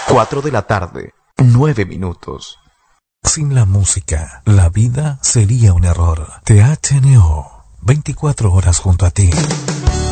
4 de la tarde, 9 minutos. Sin la música, la vida sería un error. THNO, 24 horas junto a ti.